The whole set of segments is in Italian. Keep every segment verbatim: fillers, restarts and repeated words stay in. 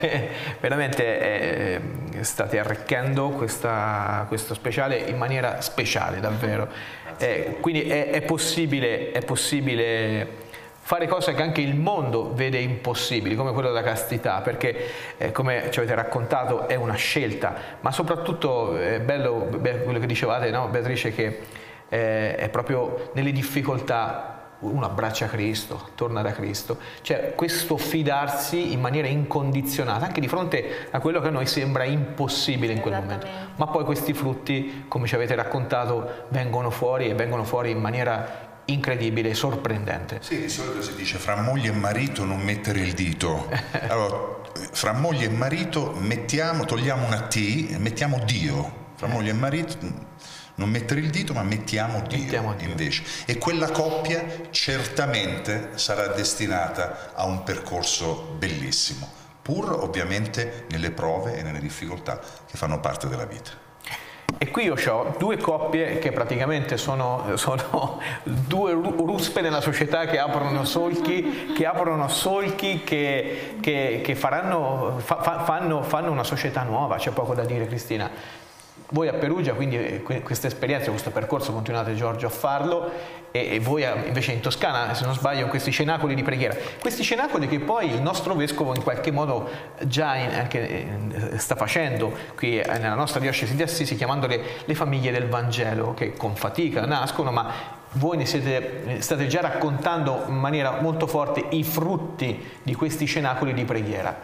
Veramente eh, state arricchendo questa, questo speciale in maniera speciale, davvero. Eh, quindi è, è, possibile, è possibile fare cose che anche il mondo vede impossibili, come quello della castità, perché eh, come ci avete raccontato è una scelta, ma soprattutto è bello beh, quello che dicevate, no, Beatrice, che eh, è proprio nelle difficoltà uno abbraccia Cristo, torna da Cristo, cioè questo fidarsi in maniera incondizionata anche di fronte a quello che a noi sembra impossibile in quel momento, ma poi questi frutti, come ci avete raccontato, vengono fuori e vengono fuori in maniera incredibile, sorprendente. Sì, di solito si dice fra moglie e marito non mettere il dito. Allora, fra moglie e marito mettiamo, togliamo una T e mettiamo Dio. Fra moglie e marito non mettere il dito, ma mettiamo Dio, mettiamo Dio invece. E quella coppia certamente sarà destinata a un percorso bellissimo, pur ovviamente nelle prove e nelle difficoltà che fanno parte della vita. E qui io ho due coppie che praticamente sono, sono due ruspe nella società che aprono solchi, che, aprono solchi, che, che, che faranno, fa, fanno, fanno una società nuova, c'è poco da dire, Cristina. Voi a Perugia, quindi questa esperienza, questo percorso continuate, Giorgio, a farlo, e, e voi invece in Toscana, se non sbaglio, questi cenacoli di preghiera. Questi cenacoli che poi il nostro vescovo in qualche modo già in, anche, sta facendo qui nella nostra diocesi di Assisi, chiamandole le famiglie del Vangelo, che con fatica nascono, ma voi ne siete, state già raccontando in maniera molto forte i frutti di questi cenacoli di preghiera.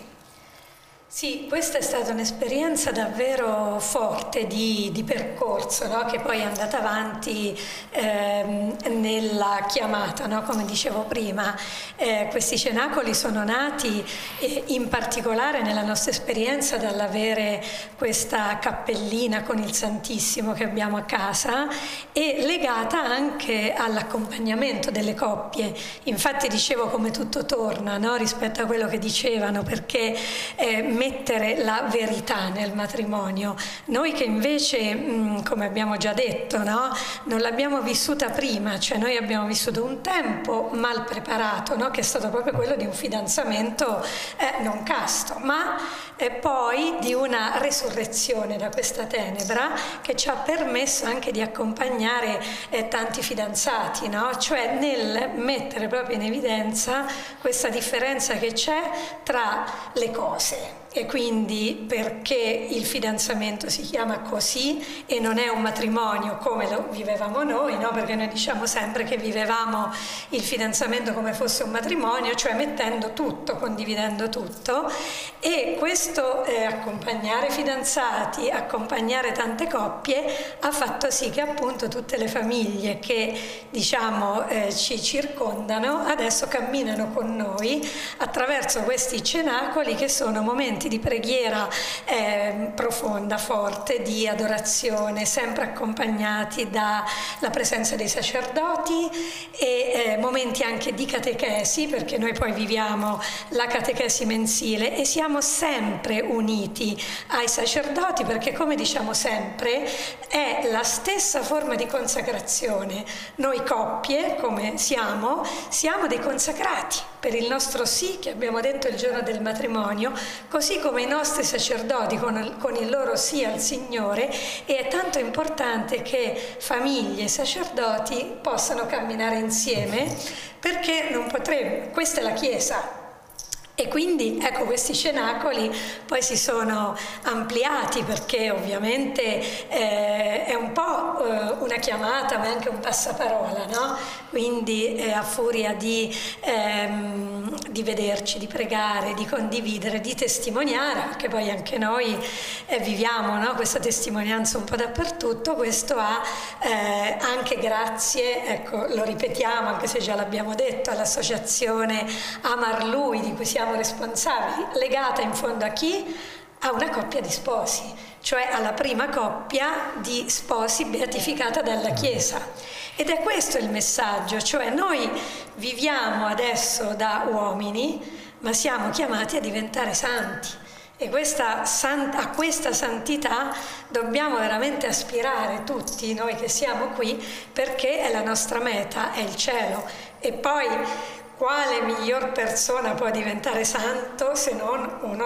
Sì, questa è stata un'esperienza davvero forte di, di percorso, no? Che poi è andata avanti ehm, nella chiamata, no? Come dicevo prima. Eh, questi cenacoli sono nati eh, in particolare nella nostra esperienza dall'avere questa cappellina con il Santissimo che abbiamo a casa e legata anche all'accompagnamento delle coppie. Infatti dicevo come tutto torna, no? Rispetto a quello che dicevano, perché eh, mettere la verità nel matrimonio. Noi che invece, mh, come abbiamo già detto, no? Non l'abbiamo vissuta prima, cioè noi abbiamo vissuto un tempo mal preparato, no? Che è stato proprio quello di un fidanzamento eh, non casto, ma eh, poi di una resurrezione da questa tenebra che ci ha permesso anche di accompagnare eh, tanti fidanzati, no? Cioè nel mettere proprio in evidenza questa differenza che c'è tra le cose. E quindi perché il fidanzamento si chiama così e non è un matrimonio come lo vivevamo noi, no? Perché noi diciamo sempre che vivevamo il fidanzamento come fosse un matrimonio, cioè mettendo tutto, condividendo tutto, e questo eh, accompagnare fidanzati, accompagnare tante coppie ha fatto sì che appunto tutte le famiglie che diciamo eh, ci circondano adesso camminano con noi attraverso questi cenacoli che sono momenti di preghiera eh, profonda, forte, di adorazione, sempre accompagnati dalla presenza dei sacerdoti e eh, momenti anche di catechesi, perché noi poi viviamo la catechesi mensile e siamo sempre uniti ai sacerdoti, perché come diciamo sempre è la stessa forma di consacrazione. Noi coppie, come siamo, siamo dei consacrati per il nostro sì che abbiamo detto il giorno del matrimonio, così come i nostri sacerdoti con il, con il loro sì al Signore, e è tanto importante che famiglie e sacerdoti possano camminare insieme, perché non potremmo, questa è la Chiesa. E quindi ecco, questi cenacoli poi si sono ampliati, perché ovviamente eh, è un po' eh, una chiamata ma è anche un passaparola, no? Quindi eh, a furia di, ehm, di vederci, di pregare, di condividere, di testimoniare, perché poi anche noi eh, viviamo, no? Questa testimonianza un po' dappertutto, questo ha eh, anche grazie, ecco, lo ripetiamo anche se già l'abbiamo detto, all'associazione Amar Lui di cui siamo responsabili, legata in fondo a chi? A una coppia di sposi, cioè alla prima coppia di sposi beatificata dalla Chiesa. Ed è questo il messaggio, cioè noi viviamo adesso da uomini, ma siamo chiamati a diventare santi. E questa, a questa santità dobbiamo veramente aspirare tutti noi che siamo qui, perché è la nostra meta, è il cielo. E poi quale miglior persona può diventare santo se non uno